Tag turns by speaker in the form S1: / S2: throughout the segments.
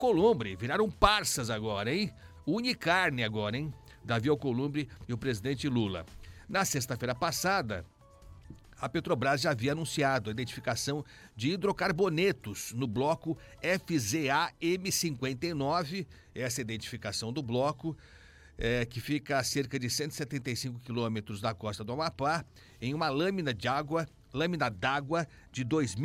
S1: Alcolumbre, viraram parças agora, hein? Unicarne agora, hein? Davi Alcolumbre e o presidente Lula. Na sexta-feira passada, a Petrobras já havia anunciado a identificação de hidrocarbonetos no bloco FZA-M59, essa identificação do bloco, que fica a cerca de 175 quilômetros da costa do Amapá, em uma lâmina d'água de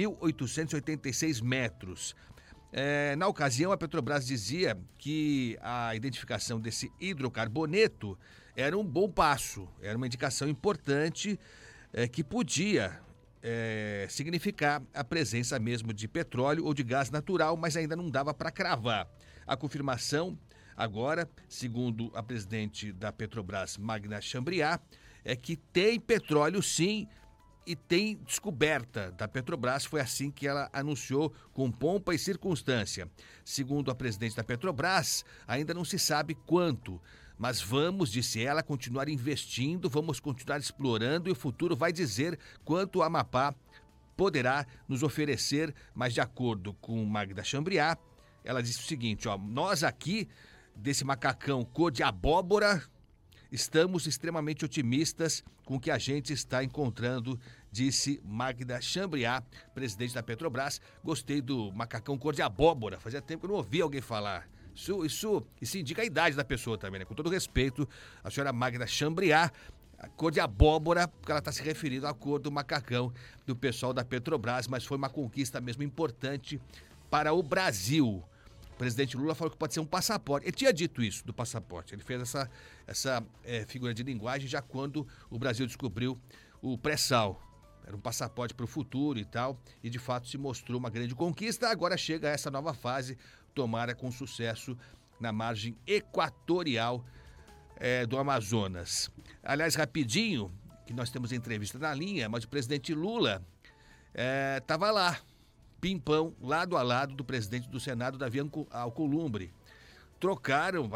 S1: 2.886 metros. Na ocasião, a Petrobras dizia que a identificação desse hidrocarboneto era um bom passo, era uma indicação importante que podia significar a presença mesmo de petróleo ou de gás natural, mas ainda não dava para cravar. A confirmação agora, segundo a presidente da Petrobras, Magda Chambriard, é que tem petróleo sim e tem descoberta da Petrobras. Foi assim que ela anunciou com pompa e circunstância. Segundo a presidente da Petrobras, ainda não se sabe quanto, mas vamos, disse ela, continuar investindo, vamos continuar explorando e o futuro vai dizer quanto o Amapá poderá nos oferecer. Mas de acordo com Magda Chambriard, ela disse o seguinte, nós aqui, desse macacão cor de abóbora, estamos extremamente otimistas com o que a gente está encontrando, disse Magda Chambriard, presidente da Petrobras. Gostei do macacão cor de abóbora, fazia tempo que eu não ouvia alguém falar. Isso indica a idade da pessoa também, né? Com todo respeito, a senhora Magda Chambriard, a cor de abóbora, porque ela está se referindo à cor do macacão do pessoal da Petrobras, mas foi uma conquista mesmo importante para o Brasil. O presidente Lula falou que pode ser um passaporte. Ele tinha dito isso do passaporte. Ele fez essa figura de linguagem já quando o Brasil descobriu o pré-sal. Era um passaporte para o futuro e tal. E de fato se mostrou uma grande conquista. Agora chega essa nova fase, tomara com sucesso na margem equatorial do Amazonas. Aliás, rapidinho, que nós temos entrevista na linha, mas o presidente Lula estava lá. Pimpão, lado a lado do presidente do Senado, Davi Alcolumbre. Trocaram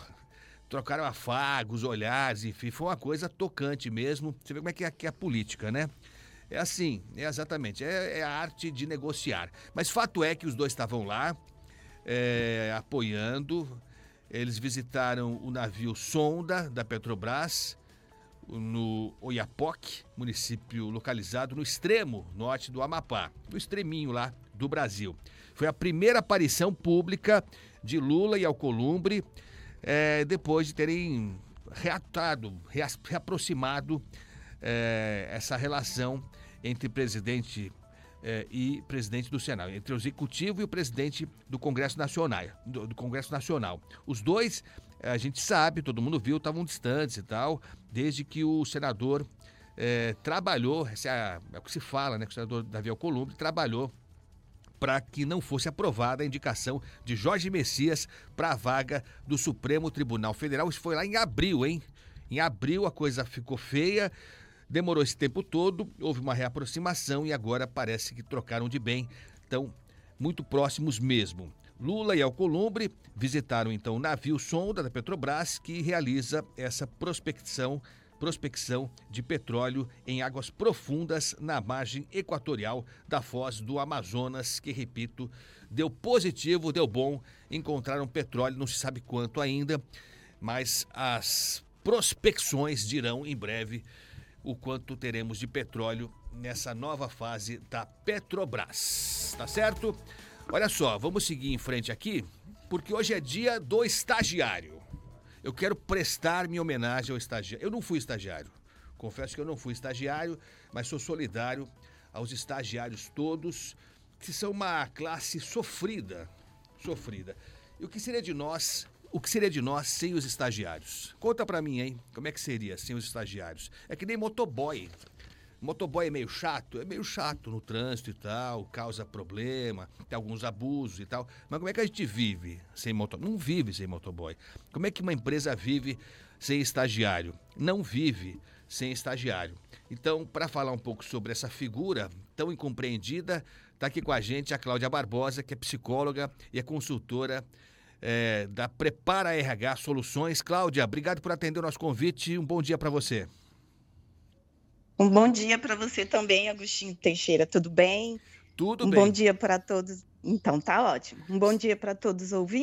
S1: afagos, olhares, enfim, foi uma coisa tocante mesmo. Você vê como é que é a política, né? É assim, exatamente, é a arte de negociar. Mas fato é que os dois estavam lá, apoiando. Eles visitaram o navio sonda da Petrobras, no Oiapoque, município localizado no extremo norte do Amapá, no extreminho lá do Brasil. Foi a primeira aparição pública de Lula e Alcolumbre depois de terem reaproximado essa relação entre presidente e presidente do Senado, entre o Executivo e o presidente do Congresso Nacional. Os dois, a gente sabe, todo mundo viu, estavam distantes e tal, desde que o senador trabalhou, é o que se fala, né, que o senador Davi Alcolumbre trabalhou para que não fosse aprovada a indicação de Jorge Messias para a vaga do Supremo Tribunal Federal. Isso foi lá em abril, hein? Em abril a coisa ficou feia, demorou esse tempo todo, houve uma reaproximação e agora parece que trocaram de bem, estão muito próximos mesmo. Lula e Alcolumbre visitaram então o navio sonda da Petrobras, que realiza essa prospecção de petróleo em águas profundas na margem equatorial da foz do Amazonas, que, repito, deu positivo, deu bom, encontraram petróleo, não se sabe quanto ainda, mas as prospecções dirão em breve o quanto teremos de petróleo nessa nova fase da Petrobras, tá certo? Olha só, vamos seguir em frente aqui, porque hoje é dia do estagiário. Eu quero prestar minha homenagem ao estagiário. Eu não fui estagiário, confesso que eu não fui estagiário, mas sou solidário aos estagiários todos, que são uma classe sofrida. E o que seria de nós sem os estagiários? Conta pra mim, hein? Como é que seria sem os estagiários? É que nem motoboy. Motoboy é meio chato no trânsito e tal, causa problema, tem alguns abusos e tal. Mas como é que a gente vive sem motoboy? Não vive sem motoboy. Como é que uma empresa vive sem estagiário? Não vive sem estagiário. Então, para falar um pouco sobre essa figura tão incompreendida, está aqui com a gente a Cláudia Barbosa, que é psicóloga e é consultora da Prepara RH Soluções. Cláudia, obrigado por atender o nosso convite. Um bom dia para você.
S2: Um bom dia para você também, Agostinho Teixeira. Tudo bem?
S1: Tudo
S2: bem. Um bom dia para todos Então tá ótimo. Um bom dia para todos os ouvintes.